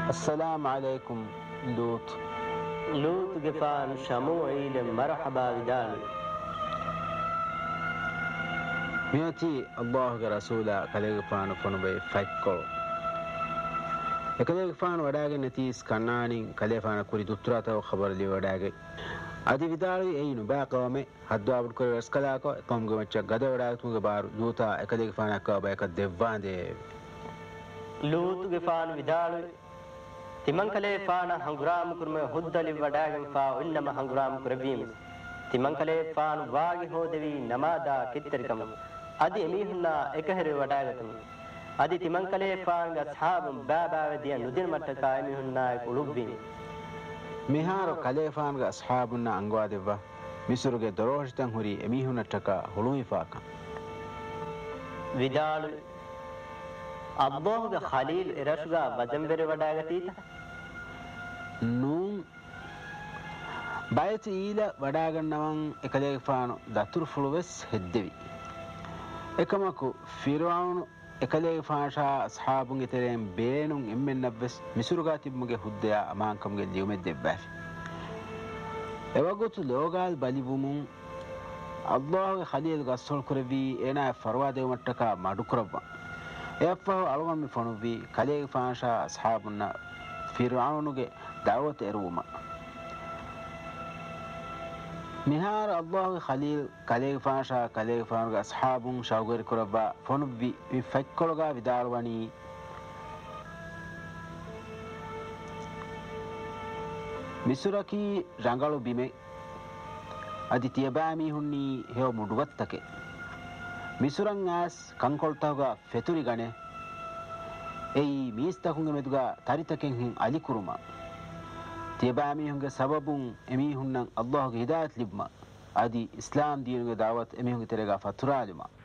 السلام عليكم لوط لوط جفان شموعيل مرحبا بدال مياتي الله رسولا كليغ فان فنبي فايكو එකලේ ෆාන වඩාගෙන නැතිස් කන්නානින් කලේ ෆාන කුරි දුත්‍රාතව خبر ලි වඩාගේ අදි විදාලි එයිනු බාකවමේ හද්වාබුඩ කර රස්කලාකෝ කොම්ග මච්ච ගද වඩාතුංග බාරු දූතා එකලේ ෆාන අක්කව බයක දෙව්වාන්දේ ලූතුගේ ෆාන විදාලි තිමන් කලේ ෆාන හංගුරාම කුර්ම හුද්දලි වඩාගෙන ෆා උන්නම හංගුරාම කුරවීම තිමන් කලේ ෆාන වාගි හොදවි නමාදා කිත්තරිකම අදි එමිහුන්නා එකහෙර වඩාගතම අදි තිමන් කලේ ෆාන්ග අස්හාබුම් බාබාවදිය නුදින මට්ටක එමිහුන්නා කුලුබ්බින් මිහාර කලේ ෆාන්ග අස්හාබුන්න අංගවා දෙවවා මිසුරුගේ දරෝහිතන් හුරි එමිහුන්නටක හුළුමිෆාක විදාලු අබ්බෝහුගේ ඛලීල් ඉරෂුගා වදම්බෙර වඩාගතීත නූන් බයත ඊල වඩාගන්නවන් එකලේ ෆාන දතුරු ෆුළුවෙස් හෙද්දෙවි එකමකු ෆිරාවුන් එකලේ ෆාෂා අස්හාබුන්ගේ තරෙන් බේනුන් එම්මෙන් නබ්බස් මිසුරුගා තිබ්මුගේ හුද්දයා අමාංකම්ගේ ලියුමෙත් දෙබ්බාෆි එවගොතු ලෝගාල් බලිවුමුන් අල්ලාහ්ගේ ඛලීල් ගස්සල් කරවි එනා ෆර්වා දෙවමට්ටක මඩු කරවා එයප්පව අලුගම්මි ෆොනුවි කලේ ෆාෂා අස්හාබුන්න ෆිරාවුන්ගේ දාවත එරුවම මිහාර අල්ලාහ්ගේ ඛලීල් කලේ ෆාෂා කලේ ෆානුගේ අස්හාබුන් ෂවගරි කරබා ෆොනුවි වි ෆෙක්කොලගා විදාලවනි මිසුරකි රංගලු බිමේ අදිතියබාමි හුන්නි හේව මුඩුවත්තකේ මිසුරන් ආස් කංකොල්තවගා ෆෙතුරි ගනේ එයි මීස්තකුන්ගේ මෙදුගා තරිතකෙන් හින් අලි කුරුමා තියබාමි හුන්ගේ සබබුන් එමි හුන්නන් අල්ලාහ්ගේ හිදායත් ලිබ්මා আদি ইসলাম দিনের দাওয়াত এমি হুঙ্গি তেরেগা ফাতুরালিমা